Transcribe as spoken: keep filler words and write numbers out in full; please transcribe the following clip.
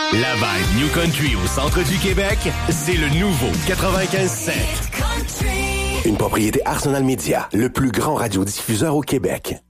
La vibe New Country au centre du Québec, c'est le nouveau quatre-vingt-quinze sept. Une propriété Arsenal Media, le plus grand radiodiffuseur au Québec.